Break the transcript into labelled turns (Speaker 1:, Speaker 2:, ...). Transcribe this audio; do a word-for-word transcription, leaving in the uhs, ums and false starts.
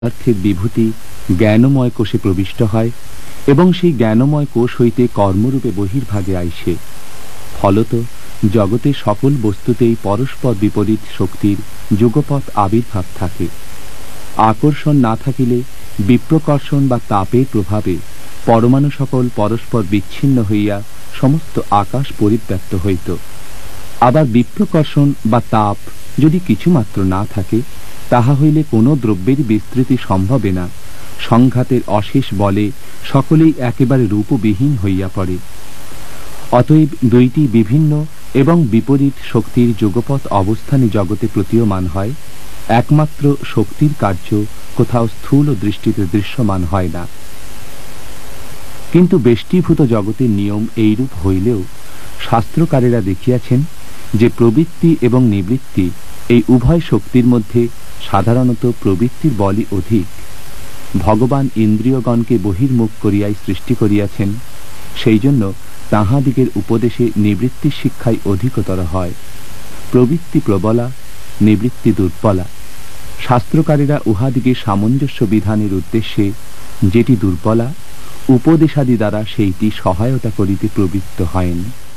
Speaker 1: পদার্থের বিভূতি জ্ঞানময় কোষে প্রবিষ্ট হয় এবং সেই জ্ঞানময় কোষ হইতে কর্মরূপে বহির্ভাগে আইসে। ফলত জগতের সকল বস্তুতেই পরস্পর বিপরীত শক্তির যুগপৎ আবির্ভাব থাকে। আকর্ষণ না থাকিলে বিপ্রকর্ষণ বা তাপের প্রভাবে পরমাণু সকল পরস্পর বিচ্ছিন্ন হইয়া সমস্ত আকাশ পরিব্যাপ্ত হইত। আবার বিপ্রকর্ষণ বা তাপ যদি কিছুমাত্র না থাকে, তাহা হইলে কোন দ্রব্যের বিস্তৃতি সম্ভবে না। সংঘাতের অশেষ বলে সকলেই একেবারে রূপবিহীন হইয়া পড়ে। অতএব দুইটি বিভিন্ন এবং বিপরীত শক্তির যুগপৎ অবস্থানে জগতে প্রতীয়মান হয়। একমাত্র শক্তির কার্য কোথাও স্থূল দৃষ্টিতে দৃশ্যমান হয় না। কিন্তু বেষ্টিভূত জগতের নিয়ম এইরূপ হইলেও শাস্ত্রকারেরা দেখিয়াছেন যে প্রবৃত্তি এবং নিবৃত্তি এই উভয় শক্তির মধ্যে সাধারণত প্রবৃত্তির বলই অধিক। ভগবান ইন্দ্রিয়গণকে বহির্মুখ করিয়াই সৃষ্টি করিয়াছেন, সেই জন্য তাঁহাদিগের উপদেশে নিবৃত্তির শিক্ষাই অধিকতর হয়। প্রবৃত্তি প্রবলা, নিবৃত্তি দুর্বলা। শাস্ত্রকারেরা উহাদিকে সামঞ্জস্য বিধানের উদ্দেশ্যে যেটি দুর্বলা, উপদেশাদি দ্বারা সেইটি সহায়তা করিতে প্রবৃত্ত হয়েন।